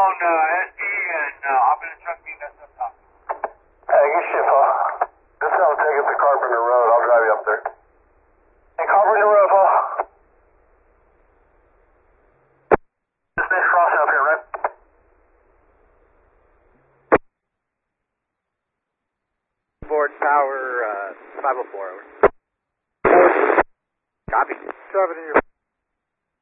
on SD, and I'm going to truck me that's up top. Hey, good shit, Paul. This is I'll take us to Carpenter Road. I'll drive you up there. Hey, Carpenter Road, Paul. This next crossing up here, right? Board Tower 504, over. Copy. 7 in your